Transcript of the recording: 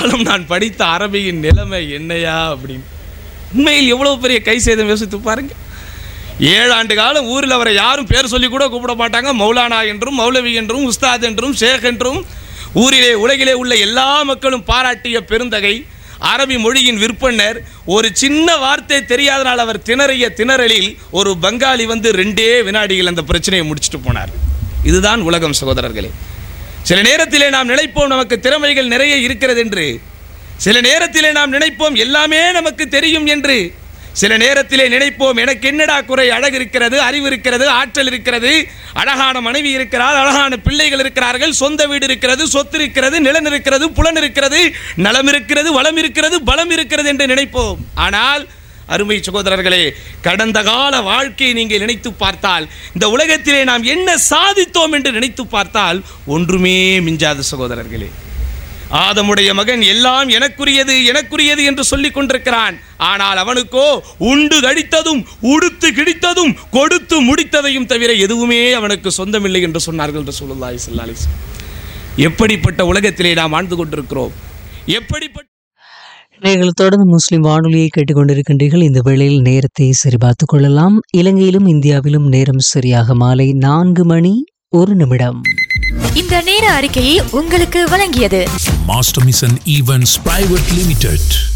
காலம் நான் படித்த அரபியின் நிலைமை என்னையா அப்படின்னு. உண்மையில் எவ்வளவு பெரிய கை சேதம் யோசித்து பாருங்க. 7 ஆண்டு காலம் ஊரில் அவரை யாரும் பேர் சொல்லி கூட கூப்பிட மாட்டாங்க. மௌலானா என்றும், மௌலவி என்றும், உஸ்தாத் என்றும், ஷேக் என்றும் ஊரிலே உலகிலே உள்ள எல்லா மக்களும் பாராட்டிய பெருந்தகை, அரபி மொழியின் விற்பனர். ஒரு சின்ன வார்த்தை தெரியாதனால் அவர் திணறிய திணறலில் ஒரு பங்காளி வந்து 2 வினாடிகள் அந்த பிரச்சனையை முடிச்சுட்டு போனார். இதுதான் உலகம் சகோதரர்களே. சில நேரத்திலே நாம் நினைப்போம் நமக்கு திறமைகள் நிறைய இருக்கிறது என்று. சில நேரத்திலே நாம் நினைப்போம் எல்லாமே நமக்கு தெரியும் என்று. சில நேரத்திலே நினைப்போம் எனக்கு என்னடா குறை, அழகு இருக்கிறது, அறிவு இருக்கிறது, ஆற்றல் இருக்கிறது, அழகான மனைவி இருக்கிறார், அழகான பிள்ளைகள் இருக்கிறார்கள், சொந்த வீடு இருக்கிறது, சொத்து இருக்கிறது, நிலம் இருக்கிறது, புலன் இருக்கிறது, நலம் இருக்கிறது, வளம் இருக்கிறது, பலம் இருக்கிறது என்று நினைப்போம். ஆனால் அருமை சகோதரர்களே, கடந்த கால வாழ்க்கையை நீங்கள் நினைத்து பார்த்தால், இந்த உலகத்திலே நாம் என்ன சாதித்தோம் என்று நினைத்து பார்த்தால் ஒன்றுமே மிஞ்சாத சகோதரர்களே. ஆதமுடைய மகன் எல்லாம் எனக்குரியது எனக்குரியது என்று சொல்லிக் கொண்டிருக்கிறான். ஆனால் அவனுக்கோ உண்டு கடித்ததும் உடுத்து கிடித்ததும் கொடுத்து முடித்ததையும் தவிர எதுவுமே அவனுக்கு சொந்தமில்லை என்று சொன்னார்கள் ரசூலுல்லாஹி ஸல்லல்லாஹு அலைஹி வஸல்லம். எப்படிப்பட்ட உலகத்திலே நாம் வாழ்ந்து கொண்டிருக்கிறோம்? எப்படிப்பட்ட நீங்கள் தொடர்ந்து முஸ்லிம் வானொலியை கேட்டுக்கொண்டிருக்கின்றீர்கள். இந்த வேளையில் நேரத்தை சரிபார்த்துக் கொள்ளலாம். இலங்கையிலும் இந்தியாவிலும் நேரம் சரியாக மாலை 4:01. இந்த நேர அறிக்கையை உங்களுக்கு வழங்கியது master mission events private limited.